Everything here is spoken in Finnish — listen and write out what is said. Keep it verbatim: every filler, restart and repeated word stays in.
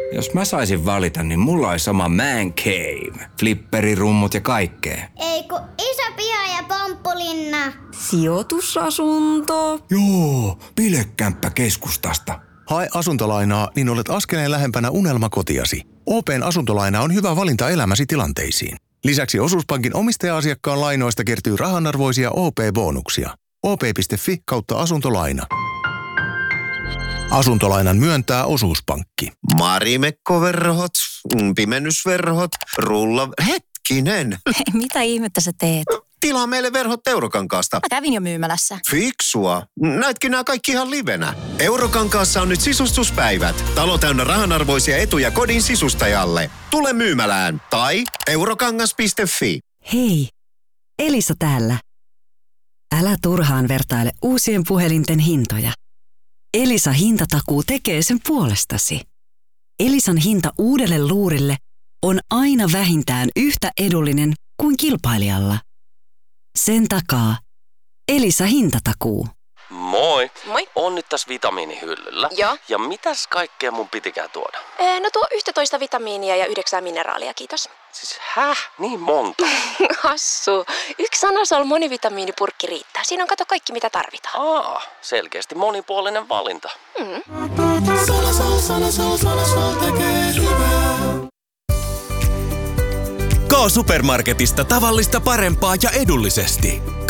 Jos mä saisin valita, niin mulla olisi oma man cave. Flipperirummut ja kaikkea. Ei kun iso piha ja pomppulinna. Sijoitusasunto. Joo, bilekämppä keskustasta. Hae asuntolainaa, niin olet askeleen lähempänä unelmakotiasi. O P:n asuntolaina on hyvä valinta elämäsi tilanteisiin. Lisäksi Osuuspankin omistaja-asiakkaan lainoista kertyy rahanarvoisia O P-bonuksia. O P piste Fi kautta asuntolaina. Asuntolainan myöntää Osuuspankki. Marimekkoverhot, pimennysverhot, rulla... Hetkinen! Mitä ihmettä sä teet? Tilaa meille verhot Eurokankaasta. Mä kävin jo myymälässä. Fiksua. Näitkö nämä kaikki ihan livenä? Eurokankaassa on nyt sisustuspäivät. Talo täynnä rahanarvoisia etuja kodin sisustajalle. Tule myymälään tai eurokangas piste fi. Hei, Elisa täällä. Älä turhaan vertaile uusien puhelinten hintoja. Elisa hintatakuu tekee sen puolestasi. Elisan hinta uudelle luurille on aina vähintään yhtä edullinen kuin kilpailijalla. Sen takaa Elisa hintatakuu. Moi. Moi. On nyt tässä vitamiinihyllyllä. Joo. Ja mitäs kaikkea mun pitikään tuoda? Ee, no tuo yksitoista vitamiinia ja yhdeksää mineraalia, kiitos. Siis häh? Niin monta? Hassu. Yksi Anasol monivitamiinipurkki riittää. Siinä on kato kaikki mitä tarvitaan. Aa, selkeästi monipuolinen valinta. Mm. K-Supermarketista tavallista parempaa ja edullisesti.